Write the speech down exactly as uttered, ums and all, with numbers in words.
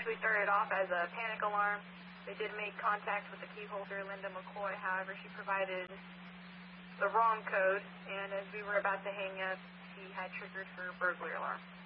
actually started off as a panic alarm. They did make contact with the key holder, Linda McCoy. However, she provided the wrong code, and as we were about to hang up, she had triggered her burglary alarm.